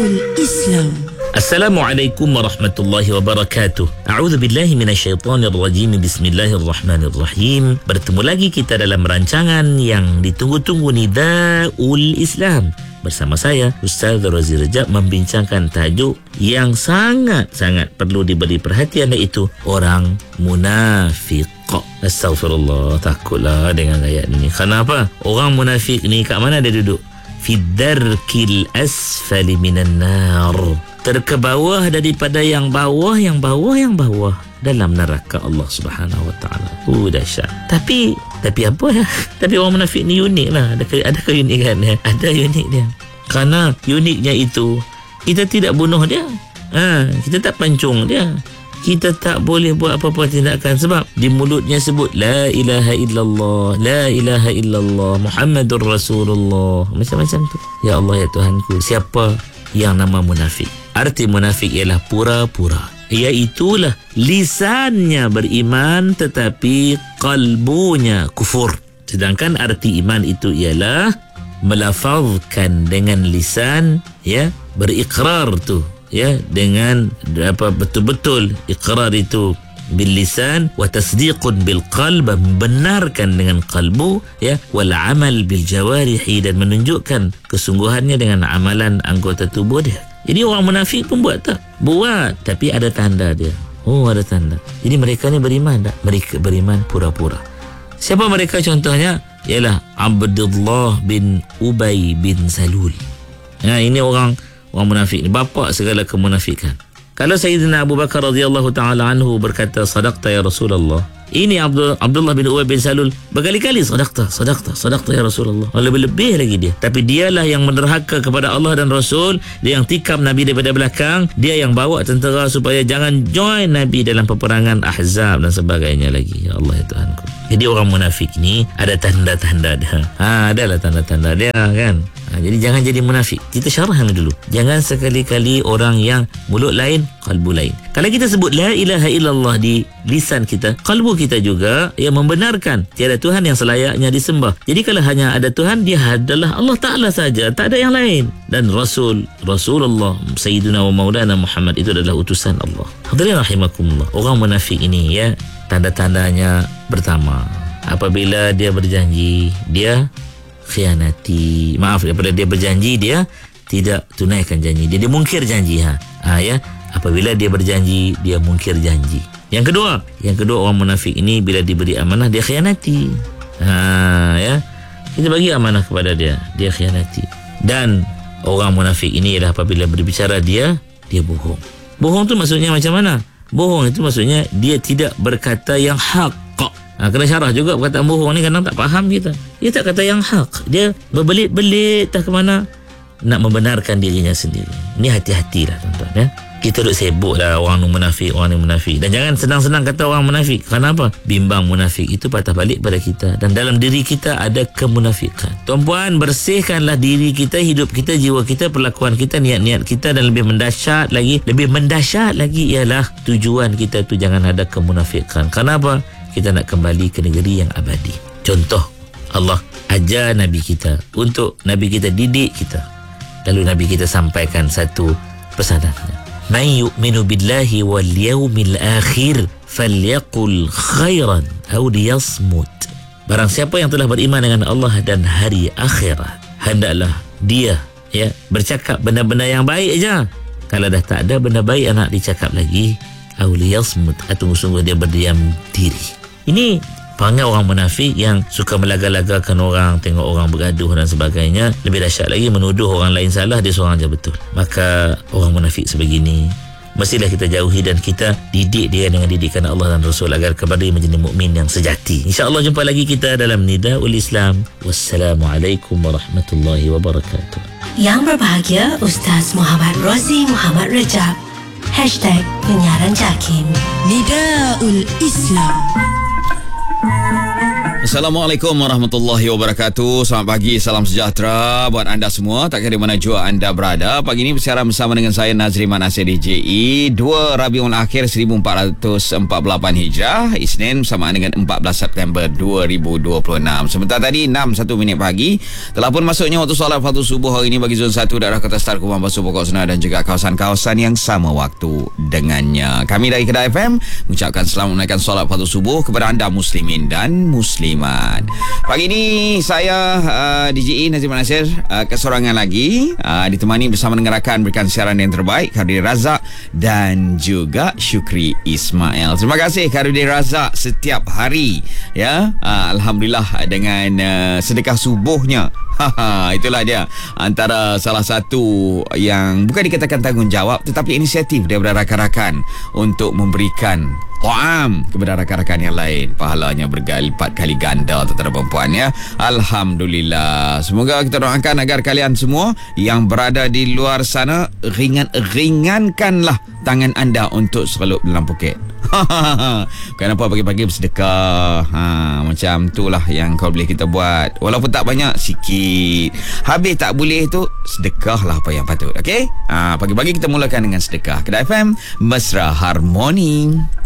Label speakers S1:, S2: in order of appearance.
S1: Islam.
S2: Assalamualaikum warahmatullahi wabarakatuh. A'udzu billahi minasyaitonir rajim. Bismillahirrahmanirrahim. Bertemu lagi kita dalam rancangan yang ditunggu-tunggu Nidaul Islam. Bersama saya Ustaz Razi Rajab membincangkan tajuk yang sangat-sangat perlu diberi perhatian, iaitu orang munafik. Astaghfirullah, takutlah dengan ayat ini. Kenapa? Orang munafik ni kat mana dia duduk? Fiddarkil asfali minan nar. Terkebawah daripada yang bawah dalam neraka Allah Subhanahu Wa Taala. Dahsyat. Tapi apa ya? Tapi orang munafik ni unik lah. Ada keunikan dia. Ada unik dia. Kerana uniknya itu, kita tidak bunuh dia. Kita tak pancung dia. Kita tak boleh buat apa-apa tindakan, sebab di mulutnya sebut la ilaha illallah, la ilaha illallah, Muhammadur Rasulullah, macam-macam tu. Ya Allah, ya Tuhanku. Siapa yang nama munafik? Arti munafik ialah pura-pura. Iaitulah lisannya beriman tetapi kalbunya kufur. Sedangkan arti iman itu ialah melafazkan dengan lisan, ya, berikrar tu, ya, dengan betul-betul ikrar itu bil lisan, wa tasdiqun bil qalb, membenarkan dengan kalbu, ya, wal amal bil jawarihi, dan menunjukkan kesungguhannya dengan amalan anggota tubuh dia. Jadi orang munafik pun buat, tapi ada tanda dia. Ada tanda. Jadi mereka ni beriman tak? Mereka beriman pura-pura. Siapa mereka contohnya? Ialah Abdullah bin Ubay bin Salul. Ini orang munafik, bapa segala kemunafikan. Kalau Sayyidina Abu Bakar radhiyallahu ta'ala anhu berkata, sadaqta ya Rasulullah, ini Abdullah bin Ubay bin Salul berkali-kali sadaqta ya Rasulullah. Lebih-lebih lagi dia. Tapi dialah yang menderhaka kepada Allah dan Rasul. Dia yang tikam Nabi daripada belakang. Dia yang bawa tentera supaya jangan join Nabi dalam peperangan Ahzab dan sebagainya lagi. Ya Allah, ya Tuhanku. Jadi orang munafik ni ada tanda-tanda dia. Adalah tanda-tanda dia, kan. Jadi jangan jadi munafik. Kita syarahkan dulu. Jangan sekali-kali orang yang mulut lain, kalbu lain. Kalau kita sebut la ilaha illallah di lisan kita, kalbu kita juga yang membenarkan tiada Tuhan yang selayaknya disembah. Jadi kalau hanya ada Tuhan, dia adalah Allah Ta'ala saja, tak ada yang lain. Dan Rasulullah Sayyidina wa Maulana Muhammad itu adalah utusan Allah. Hadirin rahimakumullah. Orang munafik ini, ya, tanda-tandanya pertama, apabila dia berjanji, dia khianati. Daripada dia berjanji, dia tidak tunaikan janji. Dia mungkir janji. Ya. Apabila dia berjanji, dia mungkir janji. Yang kedua, orang munafik ini bila diberi amanah, dia khianati. Ya. Kita bagi amanah kepada dia khianati. Dan orang munafik ini ialah apabila berbicara dia bohong. Bohong tu maksudnya macam mana? Bohong itu maksudnya dia tidak berkata yang hak. Kena syarah juga perkataan bohong ni, kadang tak faham kita. Dia tak kata yang hak. Dia berbelit-belit tak ke mana nak membenarkan dirinya sendiri. Ini hati-hatilah, tuan-tuan, ya. Kita duk sibuk lah orang munafik. Dan jangan senang-senang kata orang munafik. Kenapa? Bimbang munafik itu patah balik pada kita. Dan dalam diri kita ada kemunafikan. Tuan-puan, bersihkanlah diri kita, hidup kita, jiwa kita, perlakuan kita, niat-niat kita. Dan lebih mendahsyat lagi ialah tujuan kita tu jangan ada kemunafikan. Kenapa? Kita nak kembali ke negeri yang abadi. Contoh, Allah ajar Nabi kita untuk Nabi kita didik kita. Lalu Nabi kita sampaikan satu pesanannya. Man yu'minu billahi wal yawmil akhir falyaqul khairan aw liyasmut. Barang siapa yang telah beriman dengan Allah dan hari akhirat, hendaklah dia, ya, bercakap benda-benda yang baik aja. Kalau dah tak ada benda baik nak dicakap lagi, aw liyasmut, atau sungguh dia berdiam diri. Ini perangai orang munafik yang suka melaga-lagakan orang, tengok orang bergaduh dan sebagainya. Lebih dahsyat lagi, menuduh orang lain salah, dia seorang je betul. Maka orang munafik sebegini mestilah kita jauhi dan kita didik dia dengan didikan Allah dan Rasul agar kembali menjadi mukmin yang sejati. InsyaAllah jumpa lagi kita dalam Nidaul Islam. Wassalamualaikum warahmatullahi wabarakatuh.
S1: Yang berbahagia Ustaz Muhammad Razi Muhammad Rajab. #Penyiaran Jakim. Nidaul Islam.
S3: Assalamualaikum warahmatullahi wabarakatuh. Selamat pagi, salam sejahtera buat anda semua, tak kira di mana jua anda berada. Pagi ini bersiaran bersama dengan saya Nazri Manasir DJE, 2 Rabiul Akhir 1448 Hijrah, Isnin bersamaan dengan 14 September 2026. Sebentar tadi 6:01 pagi telah pun masuknya waktu solat fardu subuh hari ini bagi zon 1 daerah Kota Star, Kubang, Basuh Pokok Senar dan juga kawasan-kawasan yang sama waktu dengannya. Kami dari Kedah FM mengucapkan selamat menaikkan solat fardu subuh kepada anda muslimin dan muslimat. Pagi ini saya DJE Nazim Nasir kesorangan lagi, ditemani bersama dengan rakan berikan siaran yang terbaik, Khairudin Razak dan juga Syukri Ismail. Terima kasih Khairudin Razak setiap hari ya. Alhamdulillah dengan sedekah subuhnya. Itulah dia antara salah satu yang bukan dikatakan tanggungjawab tetapi inisiatif daripada rakan-rakan untuk memberikan ta'am kepada rakan-rakan yang lain. Pahalanya berlipat kali ganda tuan-tuan dan puan ya. Alhamdulillah. Semoga kita doakan agar kalian semua yang berada di luar sana ringankanlah tangan anda untuk selalu dalam poket. Kenapa pagi-pagi bersedekah? Macam itulah yang kau boleh kita buat. Walaupun tak banyak, sikit. Habis tak boleh tu, sedekahlah apa yang patut. Okey? Pagi-pagi kita mulakan dengan sedekah. Kedah FM, Mesra Harmoni.